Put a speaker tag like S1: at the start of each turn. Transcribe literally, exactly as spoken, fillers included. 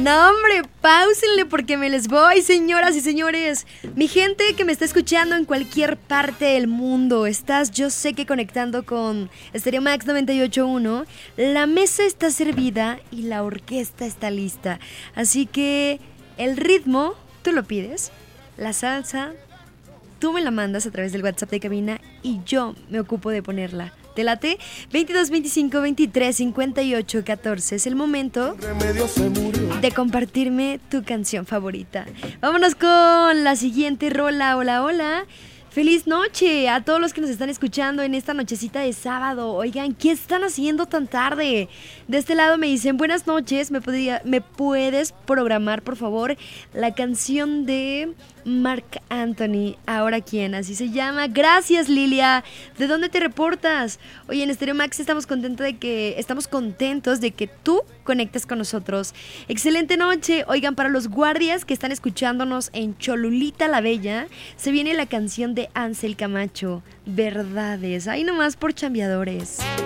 S1: No, hombre, páusenle porque me les voy, señoras y señores. Mi gente que me está escuchando en cualquier parte del mundo, estás, yo sé que conectando con Stereo Max noventa y ocho punto uno. La mesa está servida y la orquesta está lista. Así que el ritmo, tú lo pides. La salsa, tú me la mandas a través del WhatsApp de cabina y yo me ocupo de ponerla. ¿Te late? veintidós, veinticinco, veintitrés, cincuenta y ocho, catorce. Es el momento de compartirme tu canción favorita. Vámonos con la siguiente rola. Hola, hola. Feliz noche a todos los que nos están escuchando en esta nochecita de sábado. Oigan, ¿qué están haciendo tan tarde? De este lado me dicen, buenas noches, ¿me, podría, ¿me puedes programar, por favor, la canción de Marc Anthony? ¿Ahora quién? Así se llama. Gracias, Lilia. ¿De dónde te reportas? Oye, en Stereo Max estamos contentos de que, estamos contentos de que tú conectes con nosotros. Excelente noche. Oigan, para los guardias que están escuchándonos en Cholulita la Bella, se viene la canción de Ansel Camacho, Verdades. Ahí nomás por chambeadores.